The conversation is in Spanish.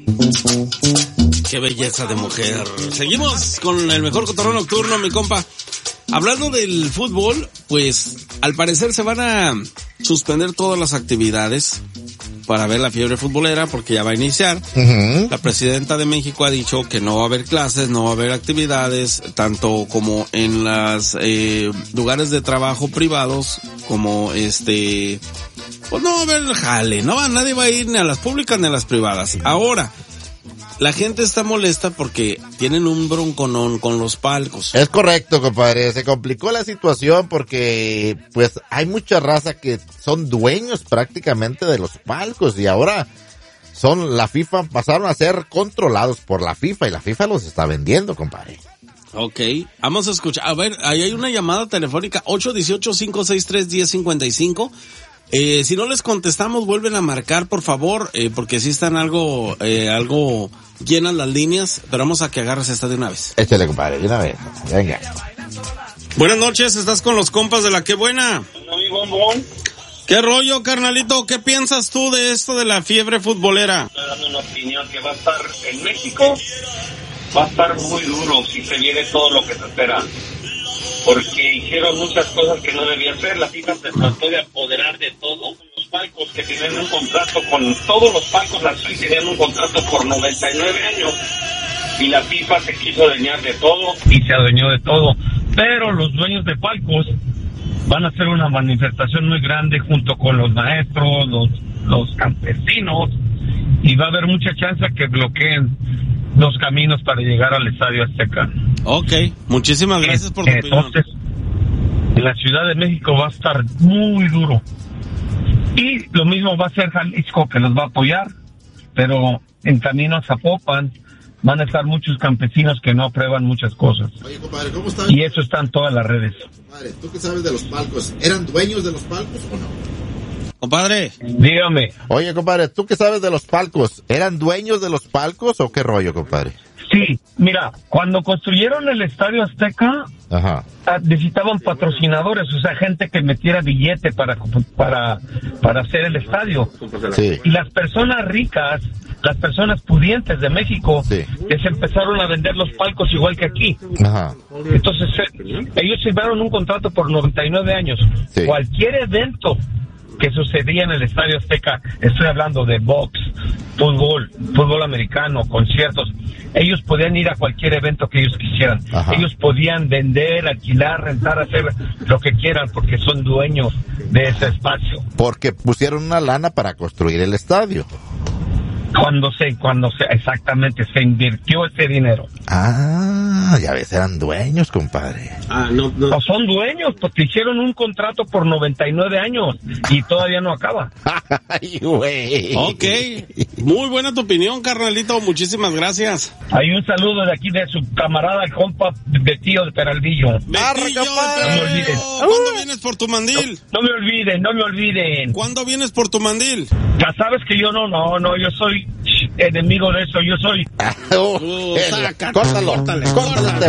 Qué belleza de mujer. Seguimos con el mejor cotorreo nocturno, mi compa. Hablando del fútbol, pues al parecer se van a suspender todas las actividades para ver la fiebre futbolera porque ya va a iniciar. Uh-huh. La presidenta de México ha dicho que no va a haber clases, no va a haber actividades, tanto como en las lugares de trabajo privados, como pues no va a haber jale, nadie va a ir ni a las públicas ni a las privadas. Ahora, la gente está molesta porque tienen un bronconón con los palcos. Es correcto, compadre. Se complicó la situación porque, pues, hay mucha raza que son dueños prácticamente de los palcos y ahora la FIFA, pasaron a ser controlados por la FIFA y la FIFA los está vendiendo, compadre. Ok, vamos a escuchar. A ver, ahí hay una llamada telefónica, 818-563-1055. Si no les contestamos, vuelven a marcar, por favor, porque sí están algo llenas las líneas, pero vamos a que agarres esta de una vez. Échale, compadre, de una vez. Venga. Buenas noches, estás con los compas de La Qué Buena. ¿Qué rollo, carnalito? ¿Qué piensas tú de esto de la fiebre futbolera? Estoy dando una opinión que va a estar en México, va a estar muy duro si se viene todo lo que se espera. Porque hicieron muchas cosas que no debía hacer. La FIFA se trató de apoderar de todo. Los palcos que tienen un contrato con todos los palcos así tenían un contrato por 99 años. Y la FIFA se quiso adueñar de todo y se adueñó de todo. Pero los dueños de palcos van a hacer una manifestación muy grande junto con los maestros, los campesinos. Y va a haber mucha chance que bloqueen los caminos para llegar al Estadio Azteca. Ok, muchísimas gracias por tu opinión. Entonces, en la Ciudad de México va a estar muy duro. Y lo mismo va a ser Jalisco, que los va a apoyar, pero en camino a Zapopan van a estar muchos campesinos que no aprueban muchas cosas. Oye, compadre, ¿cómo estás? Y eso está en todas las redes. Compadre, ¿tú qué sabes de los palcos? ¿Eran dueños de los palcos o no? Compadre, dígame. Oye, compadre, ¿tú qué sabes de los palcos? ¿Eran dueños de los palcos o qué rollo, compadre? Sí, mira, cuando construyeron el Estadio Azteca, ajá, necesitaban patrocinadores, o sea, gente que metiera billete para hacer el estadio. Sí. Y las personas ricas, las personas pudientes de México, sí, les empezaron a vender los palcos igual que aquí. Ajá. Entonces, ellos firmaron un contrato por 99 años. Sí. Cualquier evento que sucedía en el Estadio Azteca, estoy hablando de box, fútbol americano, conciertos, ellos podían ir a cualquier evento que ellos quisieran. Ajá. Ellos podían vender, alquilar, rentar, hacer lo que quieran porque son dueños de ese espacio. Porque pusieron una lana para construir el estadio. Cuando exactamente se invirtió ese dinero. Ah, ya ves, eran dueños, compadre. No. No son dueños, porque hicieron un contrato por 99 años y todavía no acaba. Ay, güey. Ok, muy buena tu opinión, carnalito, muchísimas gracias. Hay un saludo de aquí de su camarada, el compa Betillo de Peralvillo. Betillo, no me olviden. ¿Cuándo vienes por tu mandil? No me olviden. ¿Cuándo vienes por tu mandil? Ya sabes que yo no, yo soy enemigo de eso, yo soy... Córtalo.